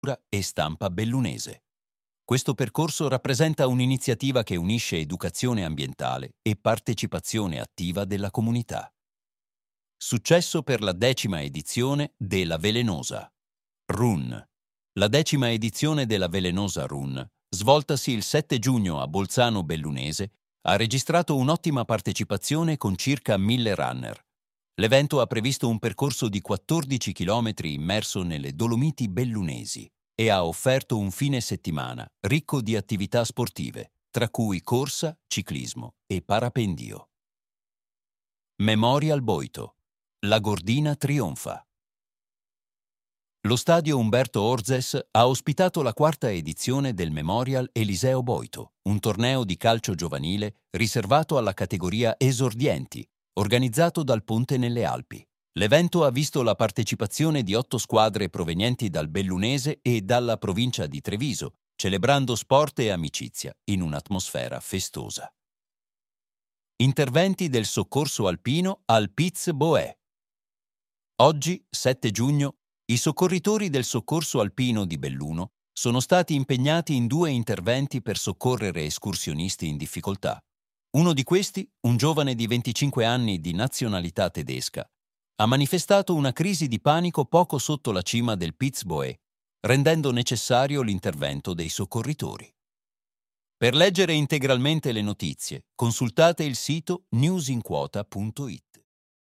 e stampa bellunese. Questo percorso rappresenta un'iniziativa che unisce educazione ambientale e partecipazione attiva della comunità. Successo per la 10ª edizione della Velenosa. Run. La 10ª edizione della Velenosa Run, svoltasi il 7 giugno a Bolzano Bellunese, ha registrato un'ottima partecipazione con circa 1000 runner. L'evento ha previsto un percorso di 14 km immerso nelle Dolomiti bellunesi e ha offerto un fine settimana ricco di attività sportive, tra cui corsa, ciclismo e parapendio. Memorial Boito. La Gordina trionfa. Lo stadio Umberto Orzes ha ospitato la 4ª edizione del Memorial Eliseo Boito, un torneo di calcio giovanile riservato alla categoria esordienti, organizzato dal Ponte nelle Alpi. L'evento ha visto la partecipazione di 8 squadre provenienti dal Bellunese e dalla provincia di Treviso, celebrando sport e amicizia in un'atmosfera festosa. Interventi del soccorso alpino al Piz Boé. Oggi, 7 giugno, i soccorritori del soccorso alpino di Belluno sono stati impegnati in 2 interventi per soccorrere escursionisti in difficoltà. Uno di questi, un giovane di 25 anni di nazionalità tedesca, ha manifestato una crisi di panico poco sotto la cima del Piz Boé, rendendo necessario l'intervento dei soccorritori. Per leggere integralmente le notizie, consultate il sito newsinquota.it.